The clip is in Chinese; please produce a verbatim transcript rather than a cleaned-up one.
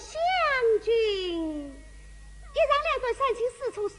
相君，也让两对三亲四处